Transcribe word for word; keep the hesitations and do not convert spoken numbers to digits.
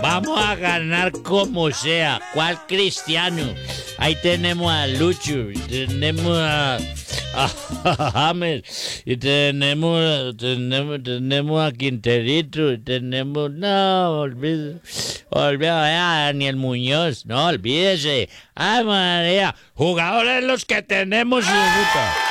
Vamos a ganar como sea. ¿Cuál Cristiano? Ahí tenemos a Lucho, y tenemos a, a James, y tenemos, tenemos, tenemos a Quinterito, y tenemos, no, olvídese, olvídese, a Daniel Muñoz, no, olvídese. Ay, María, jugadores los que tenemos, señorita.